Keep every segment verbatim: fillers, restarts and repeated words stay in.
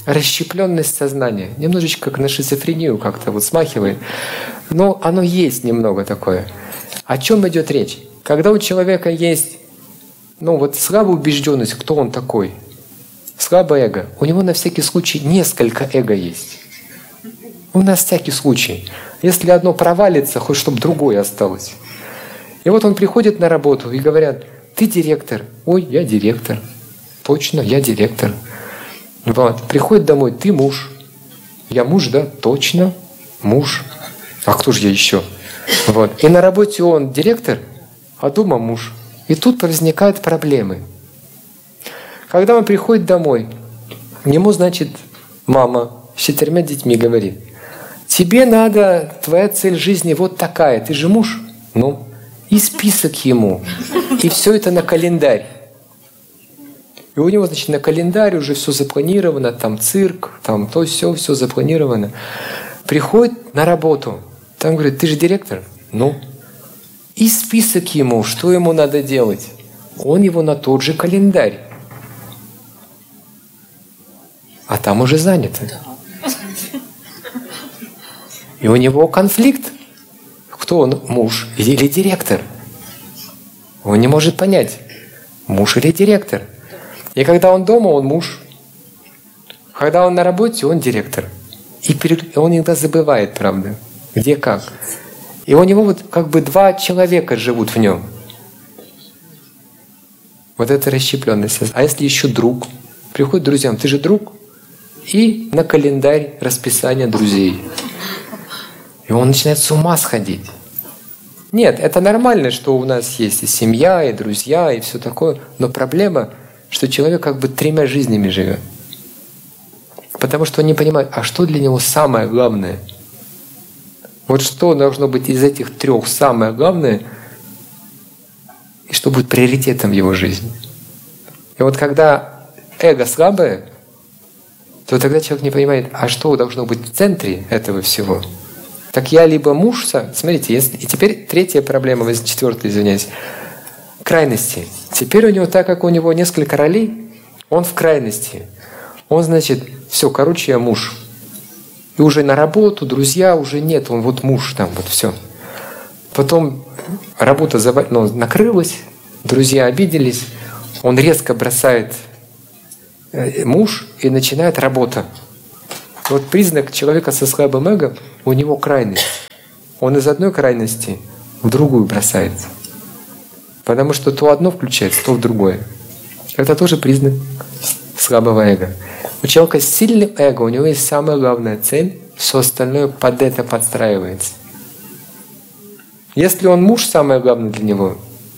расщепленность сознания. Немножечко на шизофрению как-то вот смахивает. Но оно есть немного такое. О чем идет речь? Когда у человека есть ну, вот слабая убежденность, кто он такой, слабое эго, у него на всякий случай несколько эго есть. Ну, на всякий случай. Если одно провалится, хоть чтобы другое осталось. И вот он приходит на работу и говорят: ты директор. Ой, я директор. Точно, я директор. Вот. Приходит домой: ты муж. Я муж, да? Точно, муж. А кто же я еще? Вот. И на работе он директор, а дома муж. И тут возникают проблемы. Когда он приходит домой, ему, значит, мама с четырьмя детьми говорит: тебе надо, твоя цель жизни вот такая, ты же муж. Ну, и список ему. И все это на календарь. И у него, значит, на календарь уже все запланировано, там цирк, там то, все, все запланировано. Приходит на работу, там говорит: ты же директор? Ну. И список ему, что ему надо делать. Он его на тот же календарь. А там уже занято. И у него конфликт. Кто он, муж или директор? Он не может понять, муж или директор. И когда он дома, он муж. Когда он на работе, он директор. И он иногда забывает, правда, где как. И у него вот как бы два человека живут в нем. Вот это расщепленность. А если еще друг? Приходит к друзьям: ты же друг? И на календарь расписание друзей. И он начинает с ума сходить. Нет, это нормально, что у нас есть и семья, и друзья, и все такое. Но проблема, что человек как бы тремя жизнями живет. Потому что он не понимает, а что для него самое главное? Вот что должно быть из этих трех самое главное, и что будет приоритетом в его жизни. И вот когда эго слабое, то тогда человек не понимает, а что должно быть в центре этого всего. Так я либо муж, смотрите, если, и теперь третья проблема, четвертая, извиняюсь, крайности. Теперь у него, так как у него несколько ролей, он в крайности. Он, значит, все, короче, я муж. И уже на работу, друзья уже нет, он вот муж там, вот все. Потом работа зав... ну, накрылась, друзья обиделись, он резко бросает муж и начинает работа. Вот признак человека со слабым эго, у него крайность. Он из одной крайности в другую бросается. Потому что то одно включается, то в другое. Это тоже признак слабого эго. У человека с сильным эго, у него есть самая главная цель, все остальное под это подстраивается. Если он муж, самое главное для него,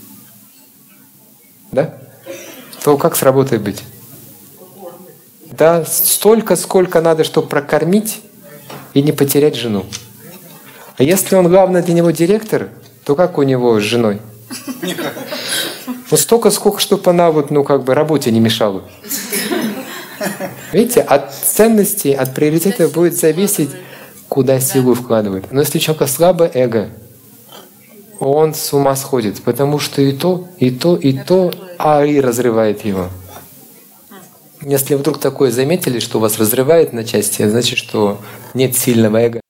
да, то как с работой быть? Да, столько, сколько надо, чтобы прокормить и не потерять жену. А если он главный для него директор, то как у него с женой? Вот столько, сколько, чтобы она вот, ну, как бы работе не мешала. Видите, от ценностей, от приоритета будет зависеть, куда силу вкладывает. Но если у человека слабое эго, он с ума сходит, потому что и то, и то, и то, а и разрывает его. Если вдруг такое заметили, что вас разрывает на части, значит, что нет сильного эго.